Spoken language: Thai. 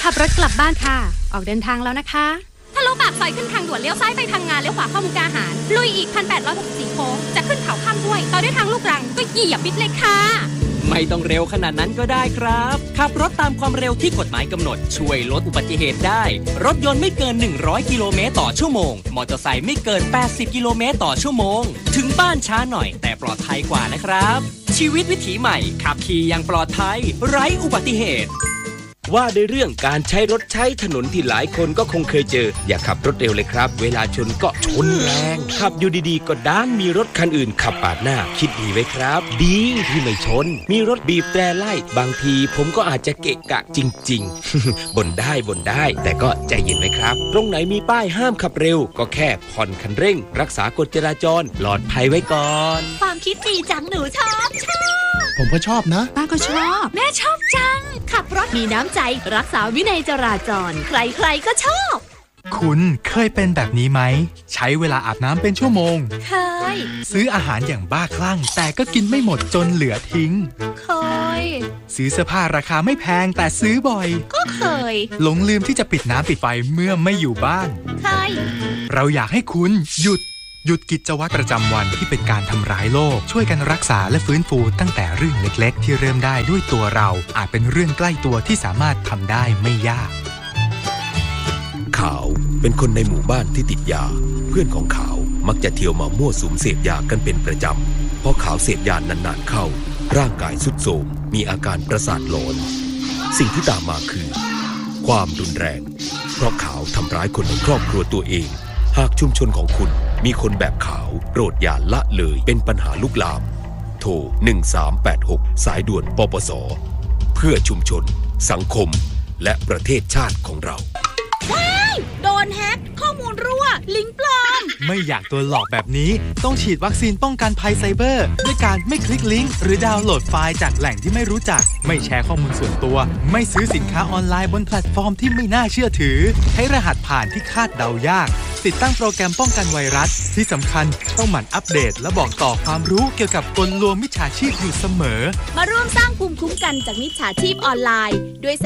ขับรถกลับบ้านค่ะออกเดินทางแล้วนะคะถ้าลุปากซอยขึ้นทางด่วนเลี้ยวซ้ายไปทางงานเลี้ยวขวาเข้ามุกดาหารลุยอีก 1,864 โค้งจะขึ้นเขาข้ามห้วยต่อด้วยทางลูกรังก็เหยียบมิดเลยค่ะไม่ต้องเร็วขนาดนั้นก็ได้ครับขับรถตามความเร็วที่กฎหมายกำหนดช่วยลดอุบัติเหตุได้รถยนต์ไม่เกิน100กิโลเมตรต่อชั่วโมงมอเตอร์ไซค์ไม่เกิน80กิโลเมตรต่อชั่วโมงถึงบ้านช้าหน่อยแต่ปลอดภัยกว่านะครับชีวิตวิถีใหม่ขับขี่อย่างปลอดภัยไร้อุบัติเหตุว่าในเรื่องการใช้รถใช้ถนนที่หลายคนก็คงเคยเจออย่าขับรถเร็วเลยครับเวลาชนก็ชนแรงขับอยู่ดีๆก็ด้านมีรถคันอื่นขับปาดหน้าคิดดีไว้ครับดีที่ไม่ชนมีรถบีบแตรไล่บางทีผมก็อาจจะเกะกะจริงๆ บ่นได้แต่ก็ใจเย็นไว้ครับตรงไหนมีป้ายห้ามขับเร็วก็แค่ผ่อนคันเร่งรักษากฎจราจรปลอดภัยไว้ก่อนความคิดดีจังหนูชอบผมก็ชอบนะป้าก็ชอบแม่ชอบจังขับรถมีน้ำใจรักษาวินัยจราจรใครๆก็ชอบคุณเคยเป็นแบบนี้ไหมใช้เวลาอาบน้ำเป็นชั่วโมงเคยซื้ออาหารอย่างบ้าคลั่งแต่ก็กินไม่หมดจนเหลือทิ้งเคยซื้อเสื้อผ้าราคาไม่แพงแต่ซื้อบ่อยก็เคยหลงลืมที่จะปิดน้ำปิดไฟเมื่อไม่อยู่บ้านเคยเราอยากให้คุณหยุดกิจวัตรประจำวันที่เป็นการทำร้ายโลกช่วยกันรักษาและฟื้นฟูตั้งแต่เรื่องเล็กๆที่เริ่มได้ด้วยตัวเราอาจเป็นเรื่องใกล้ตัวที่สามารถทำได้ไม่ยากขาวเป็นคนในหมู่บ้านที่ติดยาเพื่อนของขาวมักจะเที่ยวมามั่วสุมเสพยากันเป็นประจำเพราะขาวเสพยานานๆเข้าร่างกายทรุดโทรมมีอาการประสาทหลอนสิ่งที่ตามมาคือความรุนแรงเพราะขาวทำร้ายคนในครอบครัวตัวเองหากชุมชนของคุณมีคนแบบขาวโปรดอย่าละเลยเป็นปัญหาลุกลามโทร1386สายด่วนปปสเพื่อชุมชนสังคมและประเทศชาติของเราว้ายโดนแฮกข้อมูลรั่วลิงก์ปลอมไม่อยากโดนหลอกแบบนี้ต้องฉีดวัคซีนป้องกันภัยไซเบอร์ด้วยการไม่คลิกลิงก์หรือดาวน์โหลดไฟล์จากแหล่งที่ไม่รู้จักไม่แชร์ข้อมูลส่วนตัวไม่ซื้อสินค้าออนไลน์บนแพลตฟอร์มที่ไม่น่าเชื่อถือใช้รหัสผ่านที่คาดเดายากติดตั้งโปรแกรมป้องกันไวรัสที่สำคัญต้องหมั่นอัปเดตและบอกต่อความรู้เกี่ยวกับกลลวงมิจฉาชีพอยู่เสมอมาร่วมสร้างภูมิคุ้มกันจากมิจฉาชีพออนไลน์ด้วย